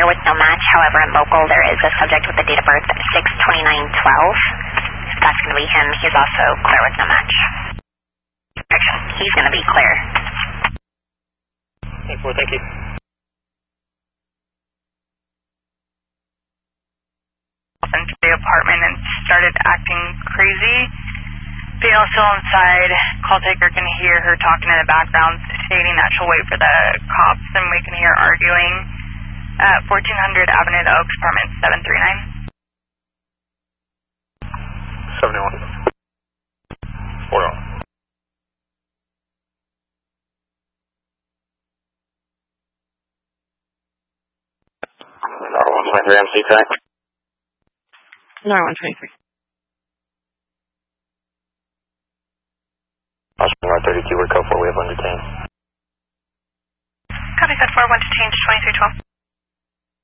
clear with no match. However, in local, there is a subject with the date of birth 6/29/12. That's going to be him. He's also clear with no match. He's going to be clear. 10-4, thank you. Into the apartment and started acting crazy. Female still inside. Call taker can hear her talking in the background, stating that she'll wait for the cops, and we can hear arguing at 1400 Avenue of the Oaks, apartment 739. 71. 41. R123 MC Connect. R123. Oscar 32, we're code 4, we have undetained. Copy, code 4, 1 to change 2312.